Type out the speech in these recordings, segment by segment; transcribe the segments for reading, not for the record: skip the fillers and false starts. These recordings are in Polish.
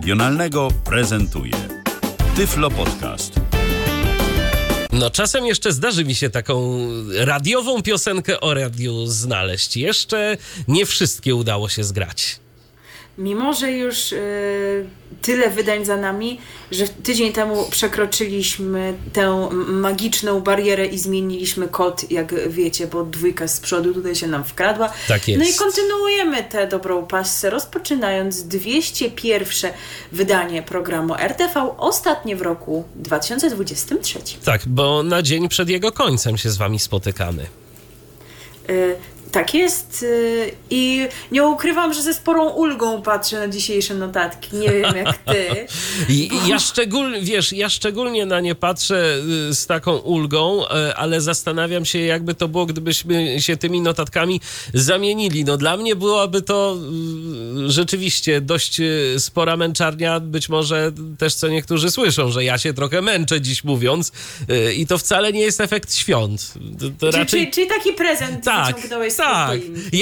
Regionalnego prezentuje Tyflo Podcast. No czasem jeszcze zdarzy mi się taką radiową piosenkę o radiu znaleźć. Jeszcze nie wszystkie udało się zgrać. Mimo że już tyle wydań za nami, że tydzień temu przekroczyliśmy tę magiczną barierę i zmieniliśmy kod, jak wiecie, bo 2 z przodu tutaj się nam wkradła. Tak jest. No i kontynuujemy tę dobrą passę, rozpoczynając 201. wydanie programu RTV, ostatnie w roku 2023. Tak, bo na dzień przed jego końcem się z wami spotykamy. Tak jest i nie ukrywam, że ze sporą ulgą patrzę na dzisiejsze notatki. Nie wiem jak ty. Ja szczególnie na nie patrzę z taką ulgą, ale zastanawiam się, jakby to było, gdybyśmy się tymi notatkami zamienili. No dla mnie byłaby to rzeczywiście dość spora męczarnia. Być może też co niektórzy słyszą, że ja się trochę męczę dziś mówiąc i to wcale nie jest efekt świąt. To raczej... czyli taki prezent wyciągnąłeś. Tak,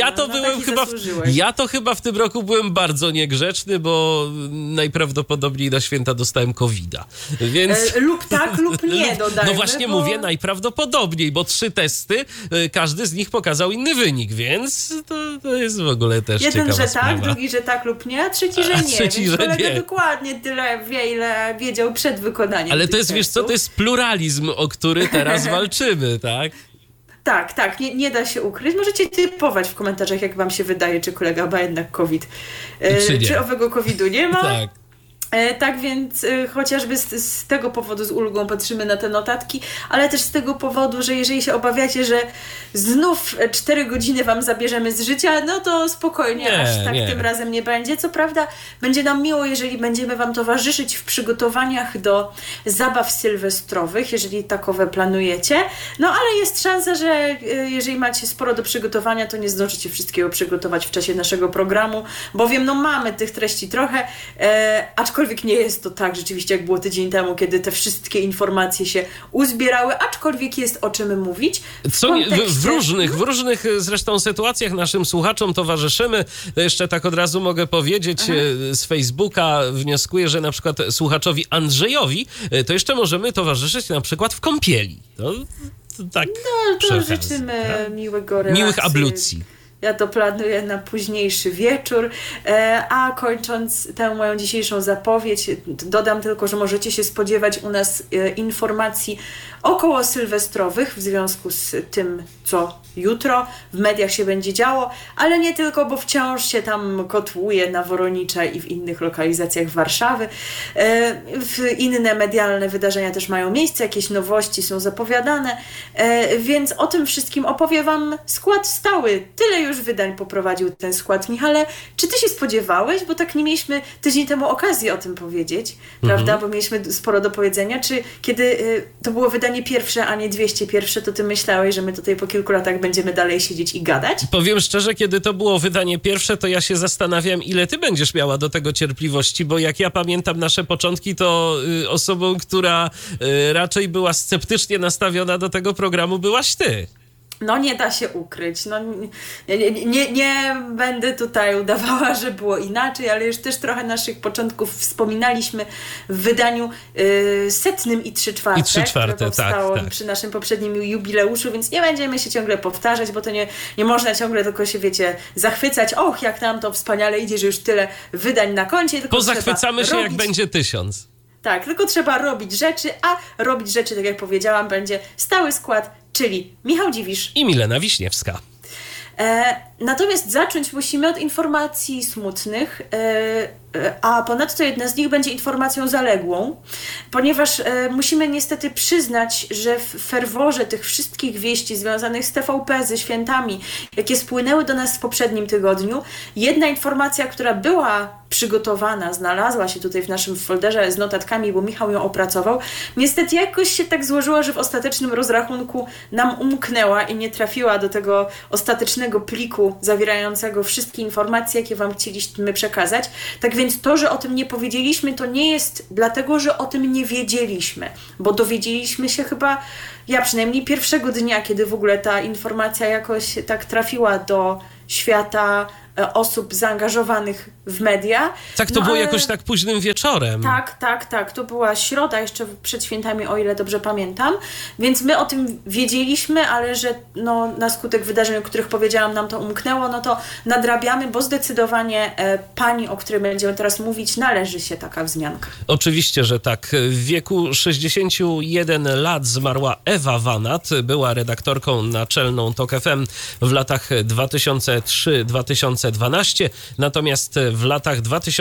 ja to chyba w tym roku byłem bardzo niegrzeczny, bo najprawdopodobniej na święta dostałem COVID-a. Więc... lub tak, lub nie, dodajmy. No właśnie mówię najprawdopodobniej, bo 3 testy, każdy z nich pokazał inny wynik, więc to jest w ogóle też jeden, ciekawa że sprawa. Tak, drugi, że tak lub nie, a trzeci, że nie. Trzeci, że kolega nie. dokładnie tyle wie, ile wiedział przed wykonaniem. Ale to jest, testów. wiesz co, to jest pluralizm, o który teraz walczymy, tak? Tak, nie da się ukryć. Możecie typować w komentarzach, jak wam się wydaje, czy kolega ma jednak COVID, czy owego COVID-u nie ma. Tak. Tak więc chociażby z tego powodu z ulgą patrzymy na te notatki, ale też z tego powodu, że jeżeli się obawiacie, że znów 4 godziny wam zabierzemy z życia, no to spokojnie, aż tak tym razem nie będzie. Co prawda będzie nam miło, jeżeli będziemy wam towarzyszyć w przygotowaniach do zabaw sylwestrowych, jeżeli takowe planujecie, no ale jest szansa, że jeżeli macie sporo do przygotowania, to nie zdążycie wszystkiego przygotować w czasie naszego programu, bowiem no mamy tych treści trochę, aczkolwiek nie jest to tak rzeczywiście, jak było tydzień temu, kiedy te wszystkie informacje się uzbierały, aczkolwiek jest o czym mówić. W różnych zresztą sytuacjach naszym słuchaczom towarzyszymy. To jeszcze tak od razu mogę powiedzieć, z Facebooka wnioskuję, że na przykład słuchaczowi Andrzejowi to jeszcze możemy towarzyszyć na przykład w kąpieli. To tak. No to życzymy miłego relaksu. Miłych ablucji. Ja to planuję na późniejszy wieczór, a kończąc tę moją dzisiejszą zapowiedź, dodam tylko, że możecie się spodziewać u nas informacji około sylwestrowych w związku z tym, co jutro w mediach się będzie działo, ale nie tylko, bo wciąż się tam kotłuje na Woronicza i w innych lokalizacjach Warszawy. Inne medialne wydarzenia też mają miejsce, jakieś nowości są zapowiadane, więc o tym wszystkim opowie wam skład stały. Tyle już wydań poprowadził ten skład. Michale, czy ty się spodziewałeś, bo tak nie mieliśmy tydzień temu okazji o tym powiedzieć, prawda, bo mieliśmy sporo do powiedzenia, czy kiedy to było wydanie pierwsze, a nie 201, to ty myślałeś, że my tutaj po kilku latach będziemy dalej siedzieć i gadać? Powiem szczerze, kiedy to było wydanie pierwsze, to ja się zastanawiam, ile ty będziesz miała do tego cierpliwości, bo jak ja pamiętam nasze początki, to osobą, która raczej była sceptycznie nastawiona do tego programu, byłaś ty. No nie da się ukryć. No, nie będę tutaj udawała, że było inaczej, ale już też trochę naszych początków wspominaliśmy w wydaniu 100 i 3/4, które powstało przy naszym poprzednim jubileuszu, więc nie będziemy się ciągle powtarzać, bo to nie można ciągle tylko się, wiecie, zachwycać. Och, jak nam to wspaniale idzie, że już tyle wydań na koncie. Tylko pozachwycamy się, jak będzie 1000. Tak, tylko trzeba robić rzeczy, a robić rzeczy, tak jak powiedziałam, będzie stały skład, czyli Michał Dziwisz i Milena Wiśniewska. Natomiast zacząć musimy od informacji smutnych, a ponadto jedna z nich będzie informacją zaległą, ponieważ musimy niestety przyznać, że w ferworze tych wszystkich wieści związanych z TVP, ze świętami, jakie spłynęły do nas w poprzednim tygodniu, jedna informacja, która była przygotowana, znalazła się tutaj w naszym folderze z notatkami, bo Michał ją opracował, niestety jakoś się tak złożyło, że w ostatecznym rozrachunku nam umknęła i nie trafiła do tego ostatecznego pliku zawierającego wszystkie informacje, jakie wam chcieliśmy przekazać. Tak więc to, że o tym nie powiedzieliśmy, to nie jest dlatego, że o tym nie wiedzieliśmy, bo dowiedzieliśmy się chyba, ja przynajmniej pierwszego dnia, kiedy w ogóle ta informacja jakoś tak trafiła do świata osób zaangażowanych w media. Tak, to było jakoś tak późnym wieczorem. Tak. To była środa jeszcze przed świętami, o ile dobrze pamiętam. Więc my o tym wiedzieliśmy, ale że na skutek wydarzeń, o których powiedziałam, nam to umknęło, no to nadrabiamy, bo zdecydowanie pani, o której będziemy teraz mówić, należy się taka wzmianka. Oczywiście, że tak. W wieku 61 lat zmarła Ewa Wanat. Była redaktorką naczelną TOK FM w latach 2003-2012. Natomiast w latach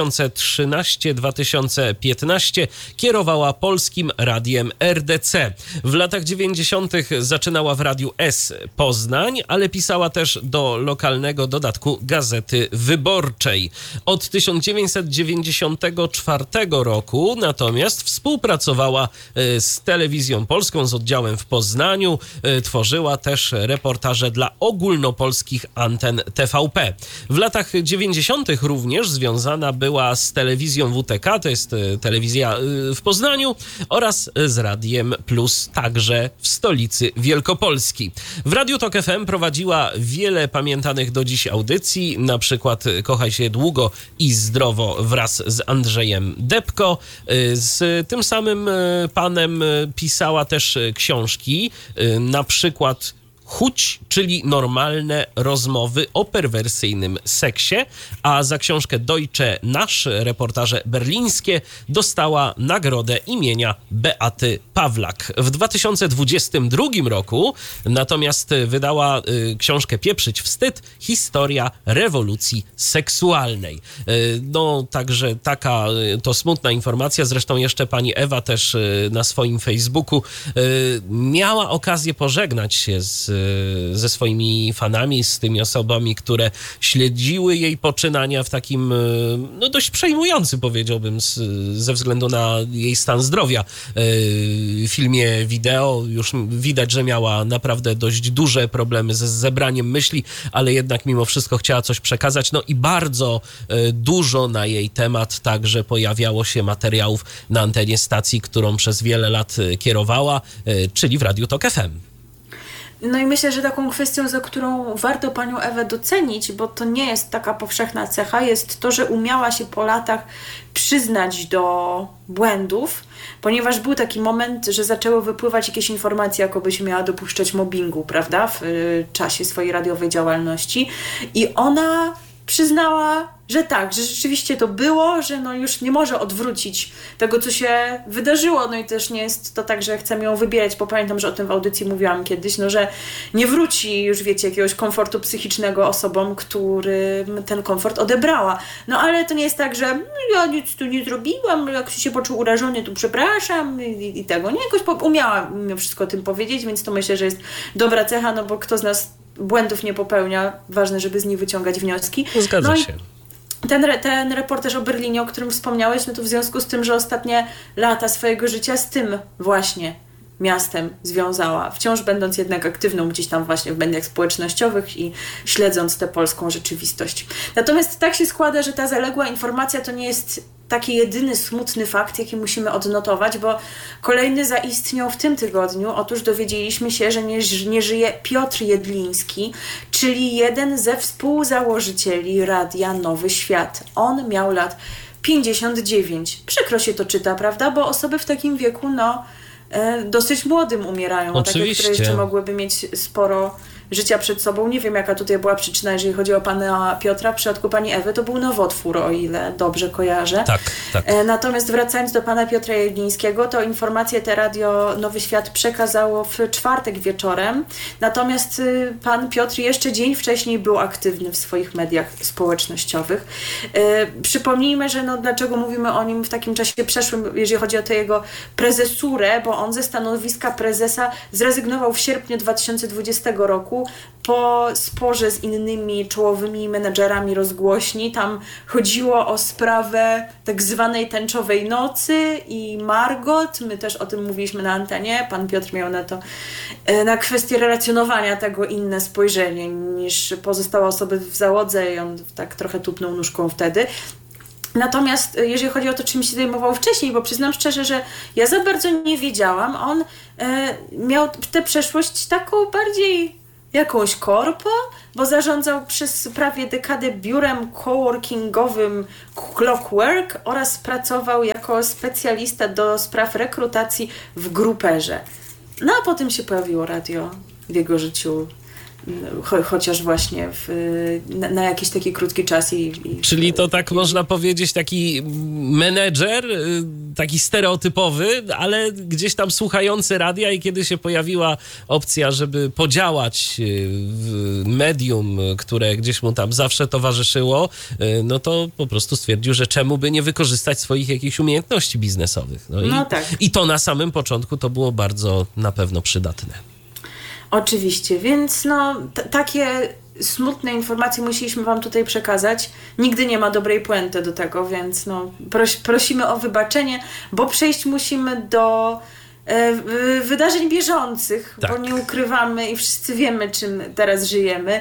2013-2015 kierowała Polskim Radiem RDC. W latach 90. zaczynała w Radiu S Poznań, ale pisała też do lokalnego dodatku Gazety Wyborczej. Od 1994 roku natomiast współpracowała z Telewizją Polską, z oddziałem w Poznaniu. Tworzyła też reportaże dla ogólnopolskich anten TVP. W latach 90. również związana była z telewizją WTK, to jest telewizja w Poznaniu, oraz z Radiem Plus, także w stolicy Wielkopolski. W Radiu TOK FM prowadziła wiele pamiętanych do dziś audycji, na przykład Kochaj się długo i zdrowo wraz z Andrzejem Depko. Z tym samym panem pisała też książki, na przykład Chuć, czyli normalne rozmowy o perwersyjnym seksie, a za książkę Deutsche Nasz, reportaże berlińskie, dostała nagrodę imienia Beaty Pawlak. W 2022 roku natomiast wydała książkę Pieprzyć wstyd, historia rewolucji seksualnej. Także taka to smutna informacja. Zresztą jeszcze pani Ewa też na swoim Facebooku miała okazję pożegnać się ze swoimi fanami, z tymi osobami, które śledziły jej poczynania w takim dość przejmującym, powiedziałbym, ze względu na jej stan zdrowia filmie wideo. Już widać, że miała naprawdę dość duże problemy ze zebraniem myśli, ale jednak mimo wszystko chciała coś przekazać. I bardzo dużo na jej temat także pojawiało się materiałów na antenie stacji, którą przez wiele lat kierowała, czyli w Radiu TOK FM. I myślę, że taką kwestią, za którą warto panią Ewę docenić, bo to nie jest taka powszechna cecha, jest to, że umiała się po latach przyznać do błędów, ponieważ był taki moment, że zaczęły wypływać jakieś informacje, jakoby się miała dopuszczać mobbingu, prawda, w czasie swojej radiowej działalności, i ona przyznała, że tak, że rzeczywiście to było, że już nie może odwrócić tego, co się wydarzyło. I też nie jest to tak, że chcemy ją wybierać, bo pamiętam, że o tym w audycji mówiłam kiedyś, że nie wróci już, wiecie, jakiegoś komfortu psychicznego osobom, którym ten komfort odebrała. Ale to nie jest tak, że ja nic tu nie zrobiłam, jak się poczuł urażony, to przepraszam i tego. Nie, jakoś umiała mimo wszystko o tym powiedzieć, więc to myślę, że jest dobra cecha, bo kto z nas błędów nie popełnia, ważne, żeby z nich wyciągać wnioski. Zgadza się. Ten reportaż o Berlinie, o którym wspomniałeś, to w związku z tym, że ostatnie lata swojego życia z tym właśnie miastem związała, wciąż będąc jednak aktywną gdzieś tam właśnie w mediach społecznościowych i śledząc tę polską rzeczywistość. Natomiast tak się składa, że ta zaległa informacja to nie jest taki jedyny smutny fakt, jaki musimy odnotować, bo kolejny zaistniał w tym tygodniu. Otóż dowiedzieliśmy się, że nie żyje Piotr Jedliński, czyli jeden ze współzałożycieli Radia Nowy Świat. On miał lat 59. Przykro się to czyta, prawda? Bo osoby w takim wieku, dosyć młodym umierają. Oczywiście. Takie, które jeszcze mogłyby mieć sporo życia przed sobą. Nie wiem, jaka tutaj była przyczyna, jeżeli chodzi o pana Piotra. W przypadku pani Ewy to był nowotwór, o ile dobrze kojarzę. Tak. Natomiast wracając do pana Piotra Jedlińskiego, to informację te Radio Nowy Świat przekazało w czwartek wieczorem. Natomiast pan Piotr jeszcze dzień wcześniej był aktywny w swoich mediach społecznościowych. Przypomnijmy, że dlaczego mówimy o nim w takim czasie przeszłym, jeżeli chodzi o tę jego prezesurę, bo on ze stanowiska prezesa zrezygnował w sierpniu 2020 roku po sporze z innymi czołowymi menedżerami rozgłośni. Tam chodziło o sprawę tak zwanej tęczowej nocy i Margot. My też o tym mówiliśmy na antenie. Pan Piotr miał na kwestię relacjonowania tego inne spojrzenie niż pozostałe osoby w załodze i on tak trochę tupnął nóżką wtedy. Natomiast jeżeli chodzi o to, czym się zajmował wcześniej, bo przyznam szczerze, że ja za bardzo nie wiedziałam, on miał tę przeszłość taką bardziej jakąś korpo, bo zarządzał przez prawie dekadę biurem coworkingowym Clockwork oraz pracował jako specjalista do spraw rekrutacji w Gruperze. No a potem się pojawiło radio w jego życiu, chociaż właśnie na jakiś taki krótki czas. Czyli to tak można powiedzieć, taki menedżer, taki stereotypowy, ale gdzieś tam słuchający radia i kiedy się pojawiła opcja, żeby podziałać w medium, które gdzieś mu tam zawsze towarzyszyło, no to po prostu stwierdził, że czemu by nie wykorzystać swoich jakichś umiejętności biznesowych. Tak. I to na samym początku to było bardzo na pewno przydatne. Oczywiście, więc takie smutne informacje musieliśmy wam tutaj przekazać. Nigdy nie ma dobrej puenty do tego, więc prosimy o wybaczenie, bo przejść musimy do wydarzeń bieżących, tak. Bo nie ukrywamy i wszyscy wiemy, czym teraz żyjemy.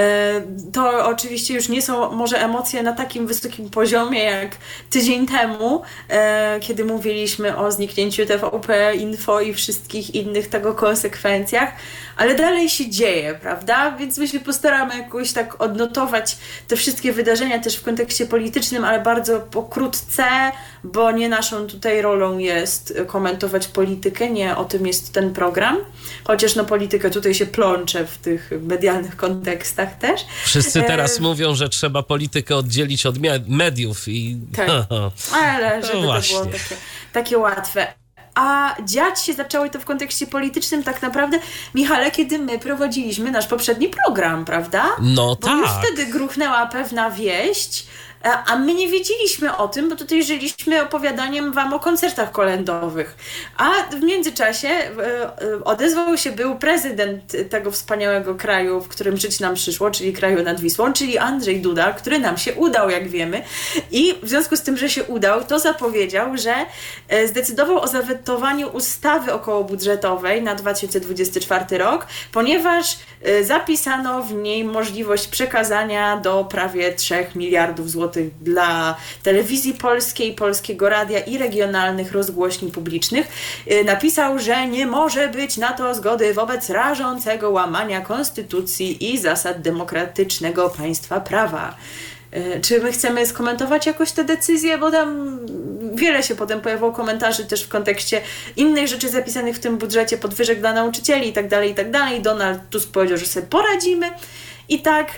To oczywiście już nie są może emocje na takim wysokim poziomie jak tydzień temu, kiedy mówiliśmy o zniknięciu TVP Info i wszystkich innych tego konsekwencjach, ale dalej się dzieje, prawda? Więc my się postaramy jakoś tak odnotować te wszystkie wydarzenia też w kontekście politycznym, ale bardzo pokrótce, bo nie naszą tutaj rolą jest komentować politykę, nie o tym jest ten program, chociaż polityka tutaj się plącze w tych medialnych kontekstach też. Wszyscy teraz mówią, że trzeba politykę oddzielić od mediów i... Tak, ale żeby to było takie łatwe. A dziać się zaczęło i to w kontekście politycznym tak naprawdę, Michale, kiedy my prowadziliśmy nasz poprzedni program, prawda? No bo tak. Już wtedy gruchnęła pewna wieść, a my nie wiedzieliśmy o tym, bo tutaj żyliśmy opowiadaniem wam o koncertach kolędowych. A w międzyczasie odezwał się był prezydent tego wspaniałego kraju, w którym żyć nam przyszło, czyli kraju nad Wisłą, czyli Andrzej Duda, który nam się udał, jak wiemy. I w związku z tym, że się udał, to zapowiedział, że zdecydował o zawetowaniu ustawy okołobudżetowej na 2024 rok, ponieważ zapisano w niej możliwość przekazania do prawie 3 miliardów złotych dla telewizji polskiej, Polskiego Radia i regionalnych rozgłośni publicznych. Napisał, że nie może być na to zgody wobec rażącego łamania konstytucji i zasad demokratycznego państwa prawa. Czy my chcemy skomentować jakoś tę decyzję, bo tam wiele się potem pojawiło komentarzy też w kontekście innych rzeczy zapisanych w tym budżecie, podwyżek dla nauczycieli i tak dalej. Donald Tusk powiedział, że sobie poradzimy. I tak,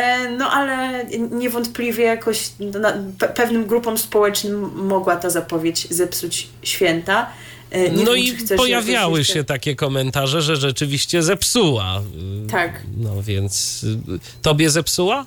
ale niewątpliwie jakoś pewnym grupom społecznym mogła ta zapowiedź zepsuć święta. Nie wiem, i pojawiały się takie komentarze, że rzeczywiście zepsuła. Tak. Więc tobie zepsuła?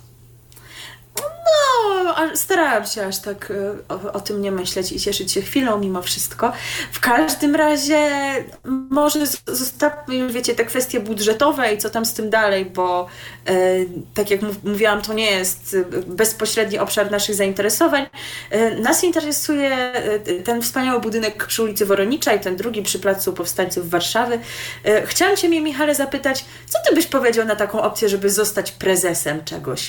Starałam się aż tak o tym nie myśleć i cieszyć się chwilą mimo wszystko. W każdym razie może zostawmy już, wiecie, te kwestie budżetowe i co tam z tym dalej, bo tak jak mówiłam, to nie jest bezpośredni obszar naszych zainteresowań. Nas interesuje ten wspaniały budynek przy ulicy Woronicza i ten drugi przy Placu Powstańców Warszawy. Chciałam cię, Michale, zapytać, co ty byś powiedział na taką opcję, żeby zostać prezesem czegoś?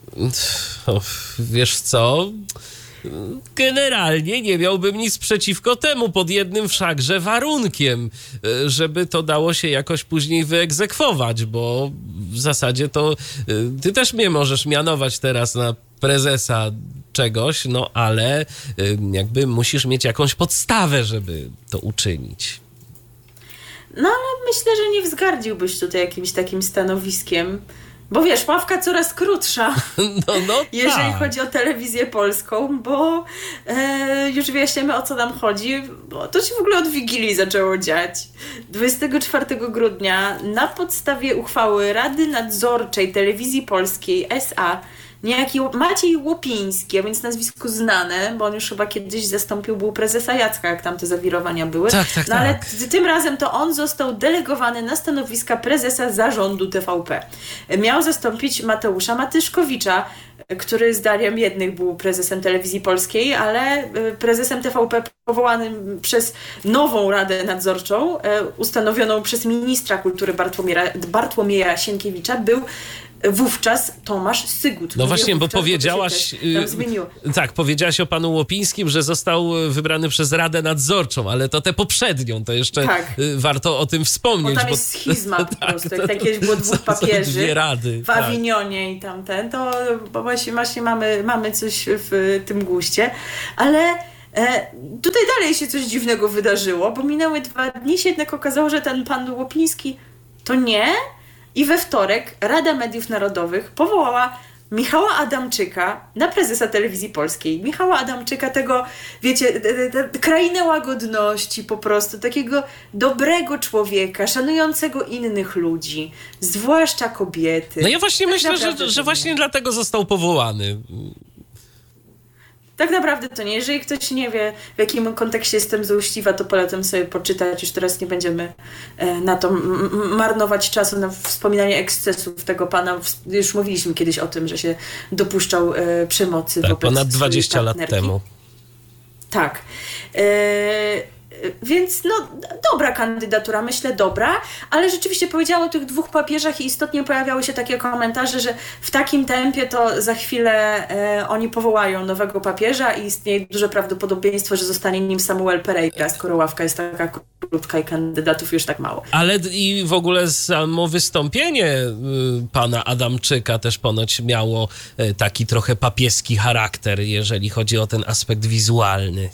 Wiesz co? Generalnie nie miałbym nic przeciwko temu, pod jednym wszakże warunkiem, żeby to dało się jakoś później wyegzekwować, bo w zasadzie to ty też mnie możesz mianować teraz na prezesa czegoś, ale jakby musisz mieć jakąś podstawę, żeby to uczynić. Ale myślę, że nie wzgardziłbyś tutaj jakimś takim stanowiskiem. Bo wiesz, ławka coraz krótsza, jeżeli chodzi o telewizję polską, bo już wyjaśniamy, o co nam chodzi. Bo to się w ogóle od Wigilii zaczęło dziać. 24 grudnia na podstawie uchwały Rady Nadzorczej Telewizji Polskiej S.A. niejaki Maciej Łopiński, a więc nazwisko znane, bo on już chyba kiedyś zastąpił był prezesa Jacka, jak tam te zawirowania były. Tak. Ale tym razem to on został delegowany na stanowiska prezesa zarządu TVP. Miał zastąpić Mateusza Matyszkowicza, który zdaniem jednych był prezesem Telewizji Polskiej, ale prezesem TVP powołanym przez nową Radę Nadzorczą, ustanowioną przez ministra kultury Bartłomieja Sienkiewicza, był wówczas Tomasz Sygut. No właśnie, bo powiedziałaś, tak, powiedziałaś o panu Łopińskim, że został wybrany przez Radę Nadzorczą, ale to tę poprzednią, to jeszcze warto o tym wspomnieć. Bo tam jest schizma po prostu. Jak kiedyś było dwóch papieży dwie rady, w Awinionie i tamten, to właśnie mamy coś w tym guście. Ale tutaj dalej się coś dziwnego wydarzyło, bo minęły 2 dni, się jednak okazało, że ten pan Łopiński to nie. I we wtorek Rada Mediów Narodowych powołała Michała Adamczyka na prezesa Telewizji Polskiej. Michała Adamczyka, tego, wiecie, krainę łagodności po prostu, takiego dobrego człowieka, szanującego innych ludzi, zwłaszcza kobiety. No ja właśnie myślę, że właśnie dlatego został powołany. Tak naprawdę to nie. Jeżeli ktoś nie wie, w jakim kontekście jestem złośliwa, to polecam sobie poczytać. Już teraz nie będziemy na to marnować czasu na wspominanie ekscesów tego pana. Już mówiliśmy kiedyś o tym, że się dopuszczał przemocy wobec ponad 20 lat temu. Tak. Więc no dobra kandydatura, myślę dobra, ale rzeczywiście powiedziałam o tych 2 papieżach i istotnie pojawiały się takie komentarze, że w takim tempie to za chwilę oni powołają nowego papieża i istnieje duże prawdopodobieństwo, że zostanie nim Samuel Pereira, skoro ławka jest taka krótka i kandydatów już tak mało. Ale i w ogóle samo wystąpienie pana Adamczyka też ponoć miało taki trochę papieski charakter, jeżeli chodzi o ten aspekt wizualny.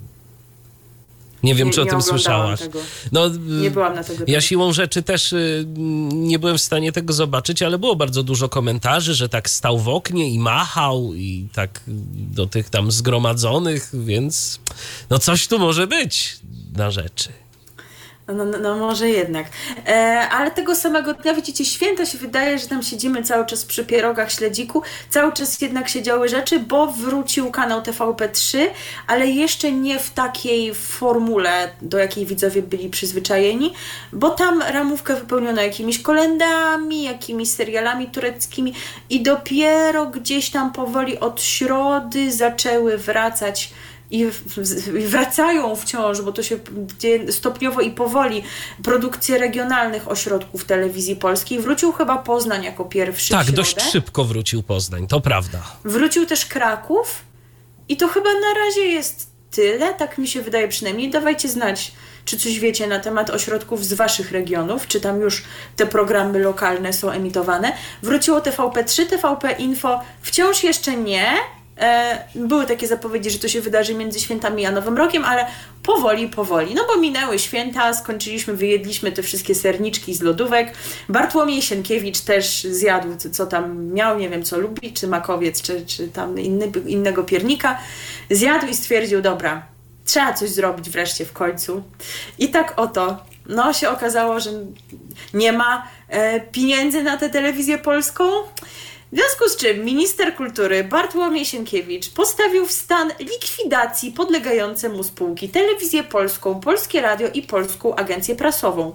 Nie wiem, czy o tym słyszałaś. No, nie byłam na tego. Ja siłą rzeczy też nie byłem w stanie tego zobaczyć, ale było bardzo dużo komentarzy, że tak stał w oknie i machał i tak do tych tam zgromadzonych, więc no coś tu może być na rzeczy. No może jednak. Ale tego samego dnia, widzicie, święta się wydaje, że tam siedzimy cały czas przy pierogach, śledziku. Cały czas jednak się działy rzeczy, bo wrócił kanał TVP3, ale jeszcze nie w takiej formule, do jakiej widzowie byli przyzwyczajeni, bo tam ramówkę wypełniono jakimiś kolendami, jakimiś serialami tureckimi i dopiero gdzieś tam powoli od środy zaczęły wracać i wracają wciąż, bo to się dzieje stopniowo i powoli, produkcje regionalnych ośrodków Telewizji Polskiej. Wrócił chyba Poznań jako pierwszy. Tak, dość szybko wrócił Poznań, to prawda. Wrócił też Kraków i to chyba na razie jest tyle, tak mi się wydaje przynajmniej. Dawajcie znać, czy coś wiecie na temat ośrodków z waszych regionów, czy tam już te programy lokalne są emitowane. Wróciło TVP3, TVP Info wciąż jeszcze nie. Były takie zapowiedzi, że to się wydarzy między świętami a Nowym Rokiem, ale powoli, no bo minęły święta, wyjedliśmy te wszystkie serniczki z lodówek. Bartłomiej Sienkiewicz też zjadł, co tam miał, nie wiem co lubi, czy makowiec, czy tam innego piernika. Zjadł i stwierdził, dobra, trzeba coś zrobić wreszcie w końcu. I tak oto, no się okazało, że nie ma pieniędzy na tę telewizję polską. W związku z czym minister kultury Bartłomiej Sienkiewicz postawił w stan likwidacji podlegające mu spółki Telewizję Polską, Polskie Radio i Polską Agencję Prasową.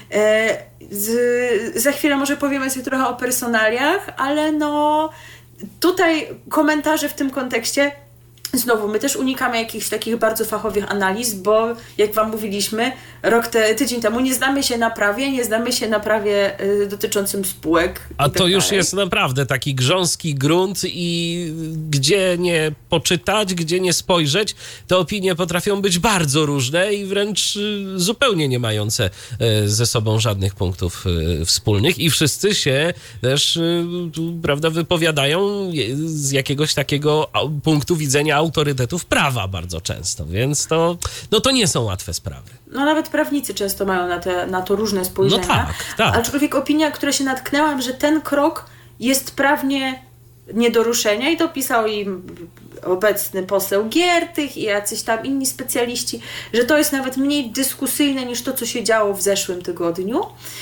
Za chwilę może powiemy sobie trochę o personaliach, ale no tutaj komentarze w tym kontekście. Znowu, my też unikamy jakichś takich bardzo fachowych analiz, bo jak wam mówiliśmy, tydzień temu nie znamy się na prawie dotyczącym spółek. A to już jest naprawdę taki grząski grunt i gdzie nie poczytać, gdzie nie spojrzeć, te opinie potrafią być bardzo różne i wręcz zupełnie nie mające ze sobą żadnych punktów wspólnych i wszyscy się też, prawda, wypowiadają z jakiegoś takiego punktu widzenia autorytetów prawa bardzo często, więc to nie są łatwe sprawy. No nawet prawnicy często mają na to różne spojrzenia. No tak. Aczkolwiek opinia, która się natknęłam, że ten krok jest prawnie nie do ruszenia i dopisał im obecny poseł Giertych i jacyś tam inni specjaliści, że to jest nawet mniej dyskusyjne niż to, co się działo w zeszłym tygodniu.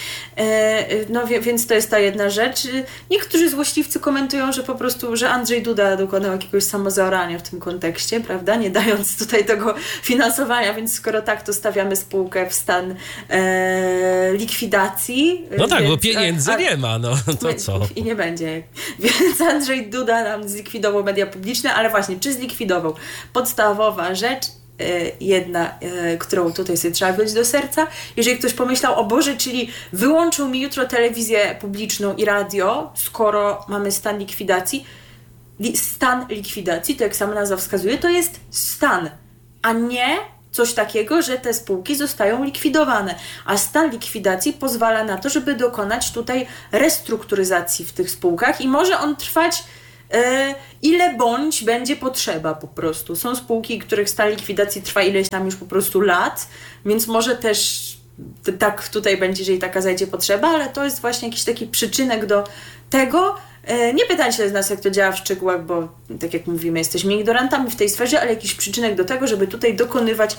No więc to jest ta jedna rzecz. Niektórzy złośliwcy komentują, że po prostu, że Andrzej Duda dokonał jakiegoś samozaorania w tym kontekście, prawda, nie dając tutaj tego finansowania, więc skoro tak, to stawiamy spółkę w stan likwidacji. No tak, więc, bo pieniędzy nie ma, no to co? I nie będzie. Więc Andrzej Duda nam zlikwidował media publiczne, ale właśnie, czy zlikwidował? Podstawowa rzecz, jedna, którą tutaj sobie trzeba wziąć do serca. Jeżeli ktoś pomyślał, o Boże, czyli wyłączył mi jutro telewizję publiczną i radio, skoro mamy stan likwidacji. Stan likwidacji, to jak sama nazwa wskazuje, to jest stan, a nie coś takiego, że te spółki zostają likwidowane. A stan likwidacji pozwala na to, żeby dokonać tutaj restrukturyzacji w tych spółkach i może on trwać ile bądź będzie potrzeba po prostu. Są spółki, których stan likwidacji trwa ileś tam już po prostu lat, więc może też tak tutaj będzie, jeżeli taka zajdzie potrzeba, ale to jest właśnie jakiś taki przyczynek do tego. Nie pytajcie nas, jak to działa w szczegółach, bo tak jak mówimy, jesteśmy ignorantami w tej sferze, ale jakiś przyczynek do tego, żeby tutaj dokonywać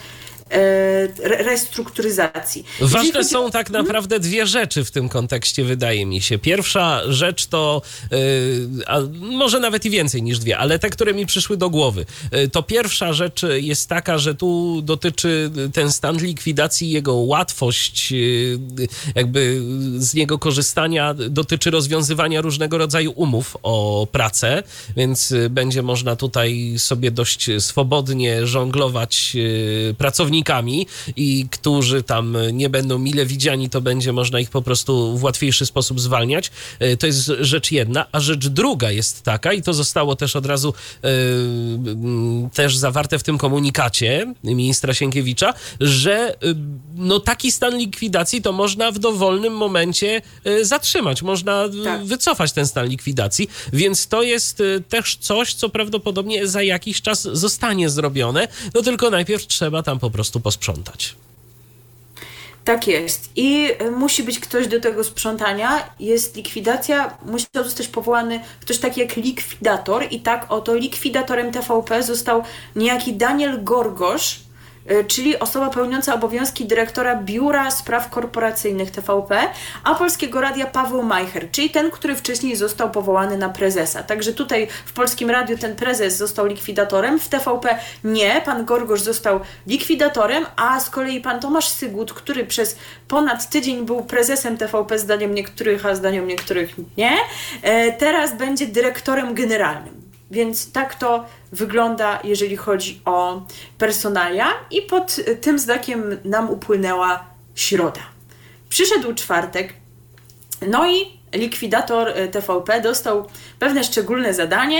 restrukturyzacji. Ważne są tak naprawdę dwie rzeczy w tym kontekście, wydaje mi się. Pierwsza rzecz to, a może nawet i więcej niż dwie, ale te, które mi przyszły do głowy. To pierwsza rzecz jest taka, że tu dotyczy ten stan likwidacji, jego łatwość jakby z niego korzystania dotyczy rozwiązywania różnego rodzaju umów o pracę, więc będzie można tutaj sobie dość swobodnie żonglować pracownikami i którzy tam nie będą mile widziani, to będzie można ich po prostu w łatwiejszy sposób zwalniać. To jest rzecz jedna, a rzecz druga jest taka, i to zostało też od razu też zawarte w tym komunikacie ministra Sienkiewicza, że no taki stan likwidacji to można w dowolnym momencie zatrzymać, można wycofać ten stan likwidacji, więc to jest też coś, co prawdopodobnie za jakiś czas zostanie zrobione, no tylko najpierw trzeba tam po prostu posprzątać. Tak jest. I musi być ktoś do tego sprzątania. Jest likwidacja, musiał zostać powołany ktoś taki jak likwidator i tak oto likwidatorem TVP został niejaki Daniel Gorgosz, czyli osoba pełniąca obowiązki dyrektora Biura Spraw Korporacyjnych TVP, a Polskiego Radia Paweł Majcher, czyli ten, który wcześniej został powołany na prezesa. Także tutaj w Polskim Radiu ten prezes został likwidatorem, w TVP nie, pan Gorgosz został likwidatorem, a z kolei pan Tomasz Sygut, który przez ponad tydzień był prezesem TVP zdaniem niektórych, a zdaniem niektórych nie, teraz będzie dyrektorem generalnym. Więc tak to wygląda, jeżeli chodzi o personalia i pod tym znakiem nam upłynęła środa. Przyszedł czwartek, no i likwidator TVP dostał pewne szczególne zadanie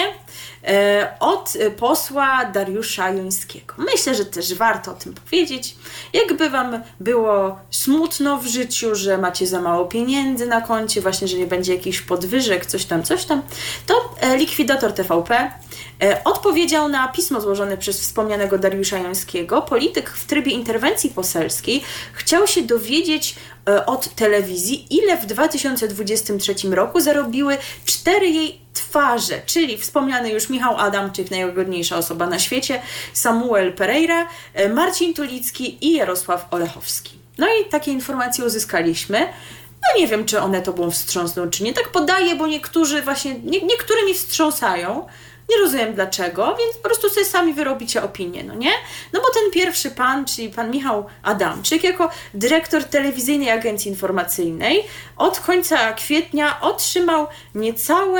od posła Dariusza Jońskiego. Myślę, że też warto o tym powiedzieć. Jakby wam było smutno w życiu, że macie za mało pieniędzy na koncie, właśnie, że nie będzie jakichś podwyżek, coś tam, to likwidator TVP odpowiedział na pismo złożone przez wspomnianego Dariusza Jońskiego. Polityk w trybie interwencji poselskiej chciał się dowiedzieć od telewizji, ile w 2023 roku zarobiły 4 jej twarze, czyli wspomniany już Michał Adamczyk, najgodniejsza osoba na świecie, Samuel Pereira, Marcin Tulicki i Jarosław Olechowski. No i takie informacje uzyskaliśmy. No nie wiem, czy one tobą wstrząsną, czy nie. Tak podaję, bo niektórzy właśnie, niektóre mi wstrząsają. Nie rozumiem dlaczego, więc po prostu sobie sami wyrobicie opinię, no nie? No bo ten pierwszy pan, czyli pan Michał Adamczyk, jako dyrektor telewizyjnej agencji informacyjnej od końca kwietnia otrzymał niecałe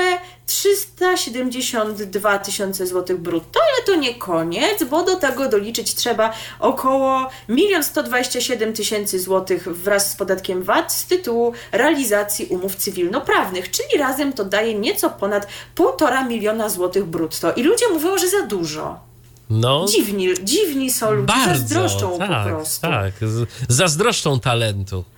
372 000 złotych brutto, ale to nie koniec, bo do tego doliczyć trzeba około 1 127 000 złotych wraz z podatkiem VAT z tytułu realizacji umów cywilnoprawnych, czyli razem to daje nieco ponad 1,5 miliona złotych brutto. I ludzie mówią, że za dużo. No, dziwni są ludzie, bardzo, zazdroszczą tak, po prostu. Tak, zazdroszczą talentu.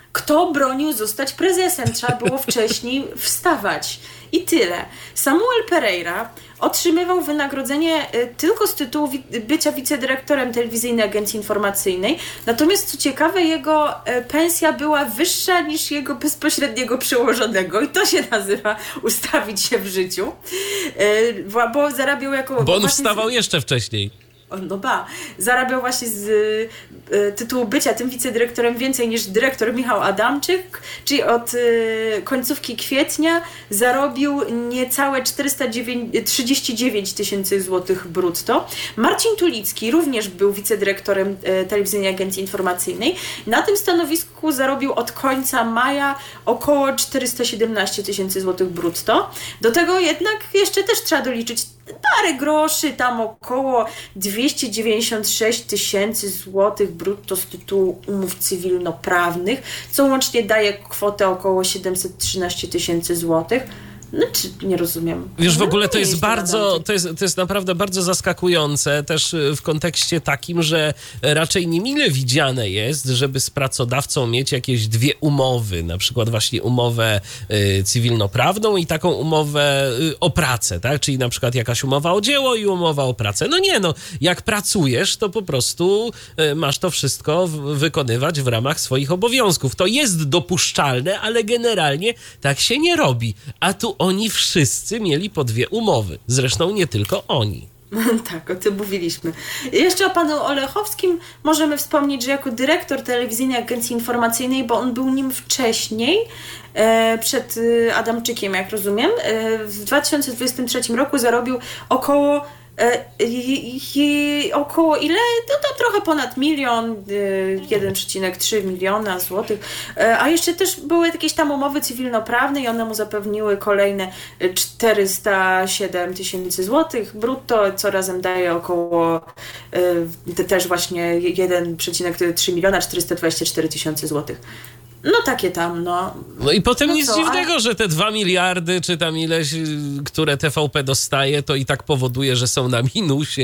kto bronił zostać prezesem. Trzeba było wcześniej wstawać. I tyle. Samuel Pereira otrzymywał wynagrodzenie tylko z tytułu bycia wicedyrektorem Telewizyjnej Agencji Informacyjnej. Natomiast co ciekawe, jego pensja była wyższa niż jego bezpośredniego przełożonego i to się nazywa ustawić się w życiu. Bo zarabiał jako... Bo on wstawał jeszcze wcześniej. Zarabiał właśnie z tytułu bycia tym wicedyrektorem więcej niż dyrektor Michał Adamczyk, czyli od końcówki kwietnia zarobił niecałe 439 tysięcy złotych brutto. Marcin Tulicki również był wicedyrektorem Telewizyjnej Agencji Informacyjnej. Na tym stanowisku zarobił od końca maja około 417 tysięcy złotych brutto. Do tego jednak jeszcze też trzeba doliczyć parę groszy, tam około 296 tysięcy złotych brutto z tytułu umów cywilnoprawnych, co łącznie daje kwotę około 713 tysięcy złotych. Nie rozumiem. Wiesz, w ogóle to jest naprawdę bardzo zaskakujące też w kontekście takim, że raczej niemile widziane jest, żeby z pracodawcą mieć jakieś dwie umowy, na przykład właśnie umowę cywilnoprawną i taką umowę o pracę, tak? Czyli na przykład jakaś umowa o dzieło i umowa o pracę. Jak pracujesz, to po prostu masz to wszystko wykonywać w ramach swoich obowiązków. To jest dopuszczalne, ale generalnie tak się nie robi. A tu oni wszyscy mieli po dwie umowy. Zresztą nie tylko oni. Tak, o tym mówiliśmy. Jeszcze o panu Olechowskim możemy wspomnieć, że jako dyrektor Telewizyjnej Agencji Informacyjnej, bo on był nim wcześniej, przed Adamczykiem, jak rozumiem, w 2023 roku zarobił około ile? To trochę ponad 1,3 miliona złotych. A jeszcze też były jakieś tam umowy cywilnoprawne i one mu zapewniły kolejne 407 tysięcy złotych brutto, co razem daje około też właśnie 1,3 miliona 424 tysiące złotych. Takie tam, No i potem nic dziwnego, że te 2 miliardy, czy tam ileś, które TVP dostaje, to i tak powoduje, że są na minusie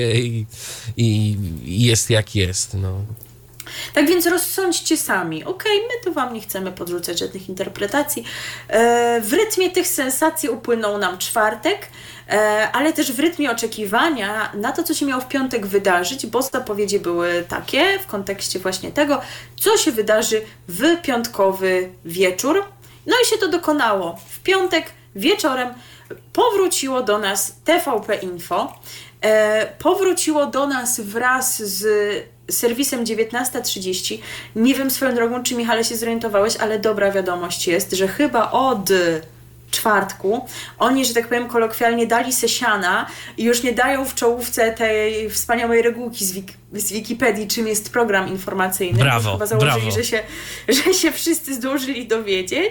i jest jak jest, Tak więc rozsądźcie sami. My tu wam nie chcemy podrzucać żadnych interpretacji. W rytmie tych sensacji upłynął nam czwartek, ale też w rytmie oczekiwania na to, co się miało w piątek wydarzyć, bo zapowiedzi były takie w kontekście właśnie tego, co się wydarzy w piątkowy wieczór. I się to dokonało. W piątek wieczorem powróciło do nas TVP Info. Powróciło do nas wraz z serwisem 19:30. Nie wiem swoją drogą, czy Michale się zorientowałeś, ale dobra wiadomość jest, że chyba od czwartku oni, że tak powiem kolokwialnie, dali se siana i już nie dają w czołówce tej wspaniałej regułki z Wikipedii, czym jest program informacyjny. Brawo, chyba założyli, brawo. że się wszyscy zdążyli dowiedzieć.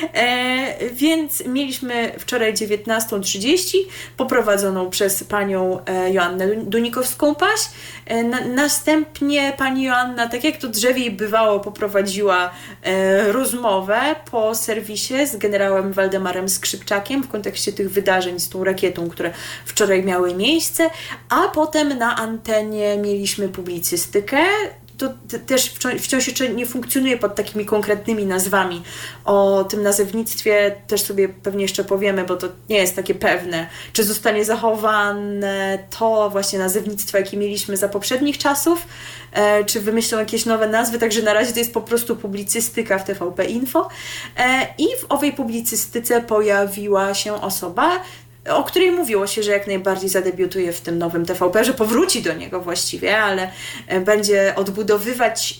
Więc mieliśmy wczoraj 19:30 poprowadzoną przez panią Joannę Dunikowską-Paś. Następnie pani Joanna, tak jak to drzewiej bywało, poprowadziła rozmowę po serwisie z generałem Waldemarem Skrzypczakiem w kontekście tych wydarzeń z tą rakietą, które wczoraj miały miejsce, a potem na antenie mieliśmy publicystykę. To też wciąż jeszcze nie funkcjonuje pod takimi konkretnymi nazwami. O tym nazewnictwie też sobie pewnie jeszcze powiemy, bo to nie jest takie pewne, czy zostanie zachowane to właśnie nazewnictwo, jakie mieliśmy za poprzednich czasów, czy wymyślą jakieś nowe nazwy, także na razie to jest po prostu publicystyka w TVP Info. I w owej publicystyce pojawiła się osoba, o której mówiło się, że jak najbardziej zadebiutuje w tym nowym TVP, że powróci do niego właściwie, ale będzie odbudowywać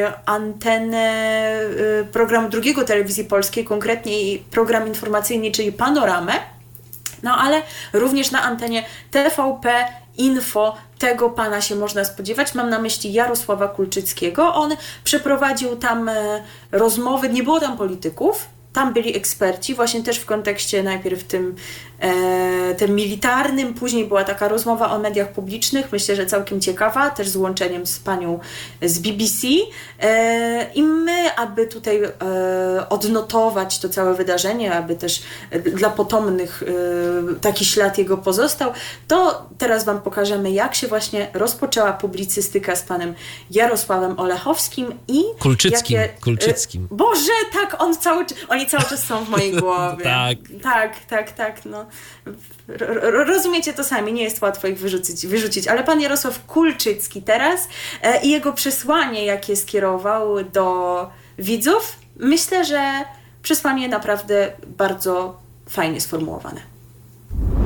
antenę programu drugiego Telewizji Polskiej, konkretnie program informacyjny, czyli Panoramę, ale również na antenie TVP Info tego pana się można spodziewać. Mam na myśli Jarosława Kulczyckiego. On przeprowadził tam rozmowy, nie było tam polityków, tam byli eksperci, właśnie też w kontekście najpierw tym tym militarnym. Później była taka rozmowa o mediach publicznych, myślę, że całkiem ciekawa, też z łączeniem z panią z BBC. I my, aby tutaj odnotować to całe wydarzenie, aby też dla potomnych taki ślad jego pozostał, to teraz wam pokażemy, jak się właśnie rozpoczęła publicystyka z panem Jarosławem Olechowskim i Kulczyckim. Boże, tak, oni cały czas są w mojej głowie. Tak, no. Rozumiecie to sami, nie jest łatwo ich wyrzucić, ale pan Jarosław Kulczycki teraz i jego przesłanie, jakie skierował do widzów, myślę, że przesłanie naprawdę bardzo fajnie sformułowane.